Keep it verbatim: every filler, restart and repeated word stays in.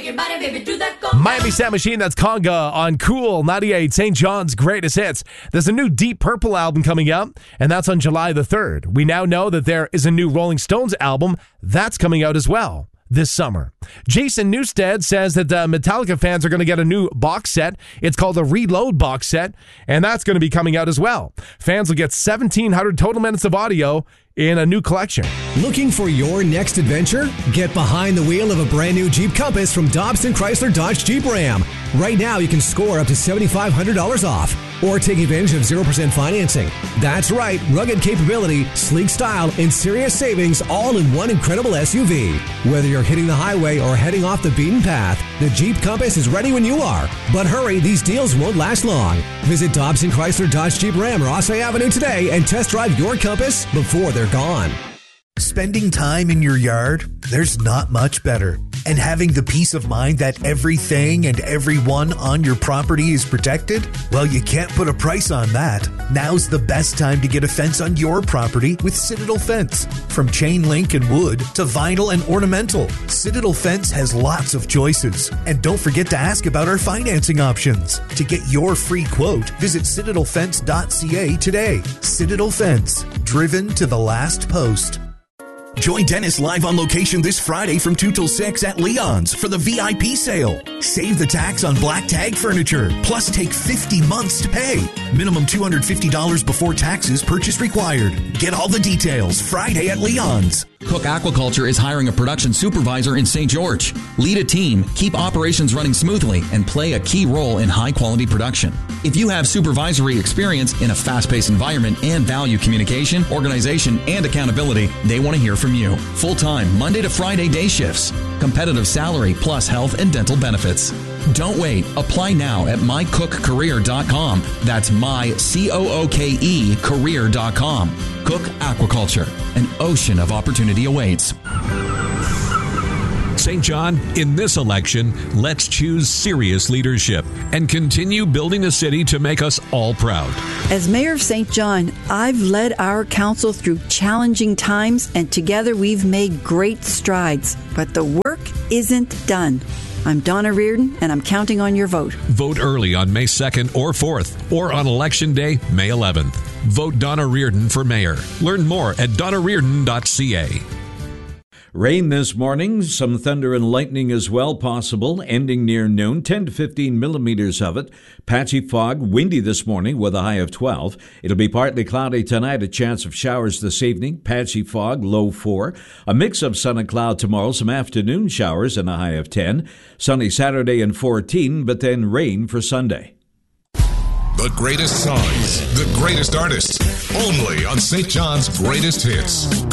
your body, baby, do that conga. Miami Sound Machine, that's Conga on Cool ninety-eight, Saint John's greatest hits. There's a new Deep Purple album coming out, and that's on July the third. We now know that there is a new Rolling Stones album that's coming out as well this summer. Jason Newsted says that uh, Metallica fans are going to get a new box set. It's called a Reload box set, and that's going to be coming out as well. Fans will get seventeen hundred total minutes of audio in a new collection. Looking for your next adventure? Get behind the wheel of a brand new Jeep Compass from Dobson Chrysler Dodge Jeep Ram. Right now, you can score up to seven thousand five hundred dollars off or take advantage of zero percent financing. That's right, rugged capability, sleek style, and serious savings all in one incredible S U V. Whether you're hitting the highway or heading off the beaten path, the Jeep Compass is ready when you are. But hurry, these deals won't last long. Visit Dobson Chrysler Dodge Jeep Ram Ross Avenue today and test drive your Compass before they're gone. Spending time in your yard, there's not much better. And having the peace of mind that everything and everyone on your property is protected? Well, you can't put a price on that. Now's the best time to get a fence on your property with Citadel Fence. From chain link and wood to vinyl and ornamental, Citadel Fence has lots of choices. And don't forget to ask about our financing options. To get your free quote, visit citadel fence dot c a today. Citadel Fence, driven to the last post. Join Dennis live on location this Friday from two till six at Leon's for the V I P sale. Save the tax on black tag furniture, plus take fifty months to pay. Minimum two hundred fifty dollars before taxes, purchase required. Get all the details Friday at Leon's. Cook Aquaculture is hiring a production supervisor in Saint George. Lead a team, keep operations running smoothly, and play a key role in high-quality production. If you have supervisory experience in a fast-paced environment and value communication, organization, and accountability, they want to hear from you. Full-time, Monday to Friday day shifts. Competitive salary plus health and dental benefits. Don't wait. Apply now at my cook career dot com. That's my C O O K E career dot com. Cook Aquaculture. An ocean of opportunity awaits. Saint John, in this election, let's choose serious leadership and continue building a city to make us all proud. As Mayor of Saint John, I've led our council through challenging times, and together we've made great strides. But the work isn't done. I'm Donna Reardon, and I'm counting on your vote. Vote early on May second or fourth, or on Election Day, May eleventh. Vote Donna Reardon for mayor. Learn more at donna reardon dot c a. Rain this morning, some thunder and lightning as well possible, ending near noon, ten to fifteen millimeters of it. Patchy fog, windy this morning with a high of twelve. It'll be partly cloudy tonight, a chance of showers this evening. Patchy fog, low four. A mix of sun and cloud tomorrow, some afternoon showers and a high of ten. Sunny Saturday and fourteen, but then rain for Sunday. The greatest songs, the greatest artists, only on Saint John's Greatest Hits.